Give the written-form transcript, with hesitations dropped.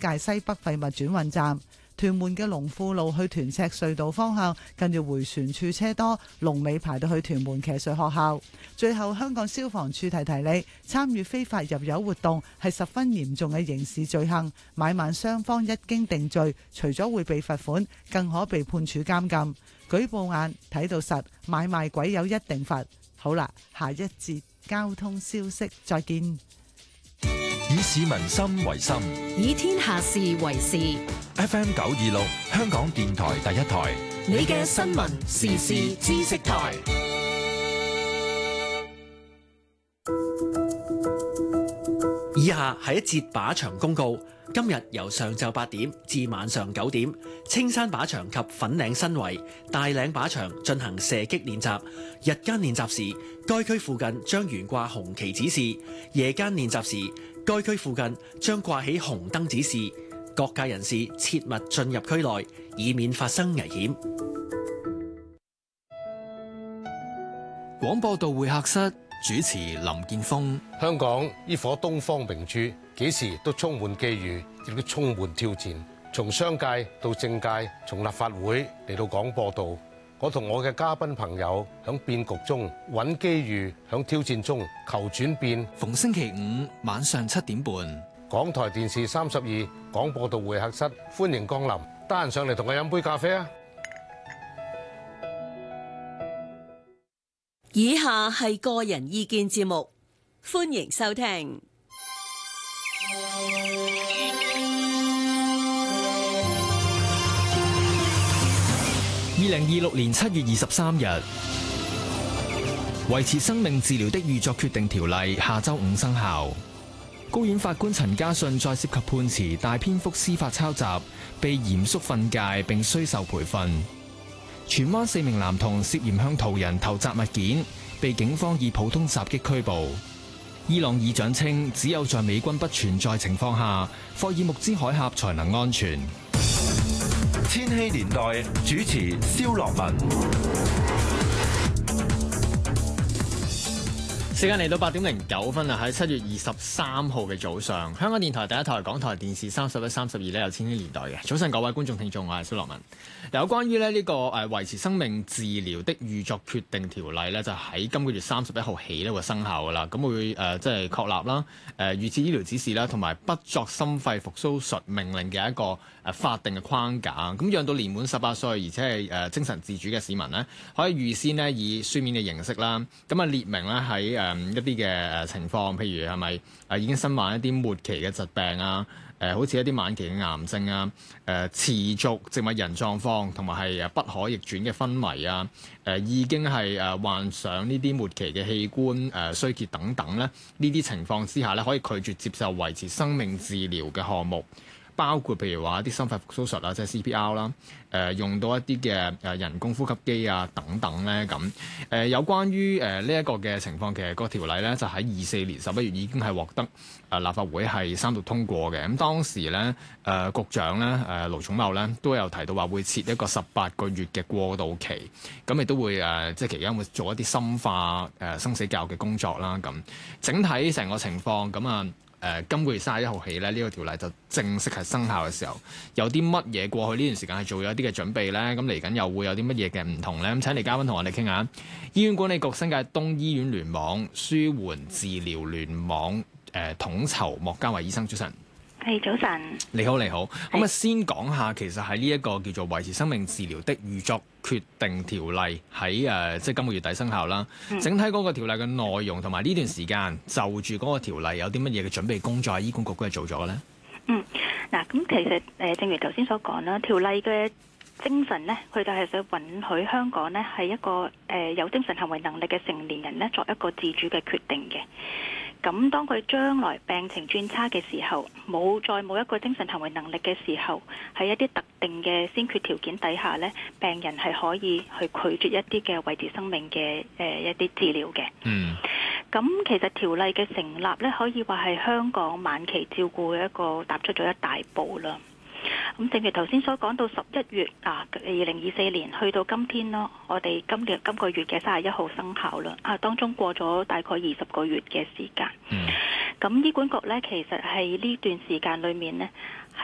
界西北廢物轉運站。屯門嘅龍富路去屯赤隧道方向，近住迴旋處車多，龍尾排到去屯門騎術學校。最後，香港消防處提提你，參與非法入油活動係十分嚴重嘅刑事罪行，買賣雙方一經定罪，除咗會被罰款，更可被判處監禁。舉報眼睇到實，買賣鬼友一定罰。好啦，下一節交通消息再見。 以市民心為心， 以天下事為事。 FM 926，香港電台第一台， 你嘅新聞時事知識台。 以下係一節靶場公告。今日由上晝8點至晚上9點，青山靶場及粉嶺新圍、大嶺靶場進行射擊練習。日間練習時，該區附近將懸掛紅旗指示；夜間練習時，該區附近將掛起紅燈指示。各界人士切勿進入區內，以免發生危險。 廣播道會客室主持林建峰。 香港呢顆東方明珠，幾時都充滿機遇，亦都充滿挑戰。從商界到政界，從立法會嚟到廣播道，我同我嘅嘉賓朋友響變局中揾機遇，響挑戰中求轉變。 逢星期五晚上7點半， 港台電視32廣播道會客室，歡迎光臨。得閒上嚟同我飲杯咖啡啊！ 以下係個人意見節目，歡迎收聽。 2026年7月23日，維持生命治療的預作決定條例下周5生效。高院法官陳家信再涉及判詞大篇幅司法抄襲，被嚴肅訓誡並需受培訓。荃灣4名男童涉嫌向途人投擲物件，被警方以普通襲擊拘捕。伊朗議長稱，只有在美軍不存在情況下，霍爾木茲海峽才能安全。 千禧年代主持蕭樂文。 時間嚟到8點09分啦，喺7月23號嘅早上，香港電台第一台、港台電視31、32咧有千禧年代嘅。早晨各位觀眾聽眾，我係蕭樂文。有關於呢個維持生命治療的預作決定條例咧，就喺今個月31號起咧會生效噶啦。咁會即係確立啦，預設醫療指示啦，同埋不作心肺復甦術命令嘅一個法定嘅框架。咁讓到年滿18歲而且係精神自主嘅市民呢，可以預先呢以書面嘅形式啦，咁啊列明咧喺一啲嘅情況，譬如係咪已經身患一啲末期嘅疾病啊？好似一啲晚期嘅癌症啊，持續植物人狀況，同埋係不可逆轉嘅昏迷啊，已經係患上呢啲末期嘅器官衰竭等等咧，呢啲情況之下咧，可以拒絕接受維持生命治療嘅項目。包括譬如話一啲心肺復甦術啊，即係 CPR 啦，用到一啲嘅人工呼吸機啊等等咧咁。有關於呢一個嘅情況，其實個條例咧就喺24年11月已經係獲得立法會係3讀通過嘅。咁當時咧局長咧盧寵茂咧都有提到話會設一個18個月嘅過渡期，咁亦都會即係期間會做一啲深化生死教育嘅工作啦咁。整體成個情況咁啊。今個月31號起咧，呢個條例就正式係生效嘅時候，有啲乜嘢過去呢段時間係做咗一啲嘅準備呢？咁嚟緊又會有啲乜嘢嘅唔同呢？咁請嚟嘉賓同我哋傾下。醫院管理局新界東醫院聯網舒緩治療聯網統籌莫家偉醫生，早晨。 係，早晨。你好，你好。咁啊，先講下其實喺呢一個叫做維持生命治療的預作決定條例喺即係今個月底生效啦。整體嗰個條例嘅內容同埋呢段時間就住嗰個條例有啲乜嘢嘅準備工作，醫管局都係做咗嘅咧？ 嗱，咁其實正如頭先所講啦，條例嘅精神呢，佢就係想允許香港呢係一個有精神行為能力嘅成年人呢作一個自主嘅決定嘅。咁當佢將來病情轉差嘅時候，再冇一個精神行為能力嘅時候，喺一啲特定嘅先決條件底下呢，病人係可以去拒絕一啲嘅維持生命嘅一啲治療嘅。咁其實條例嘅成立呢，可以話係香港晚期照顧嘅一個踏出咗一大步啦。咁正如頭先所講到11月2024年去到今天咯，我哋今個月嘅31號生效啦。當中過咗大概20個月嘅時間。咁醫管局呢，其實係呢段時間裏面呢，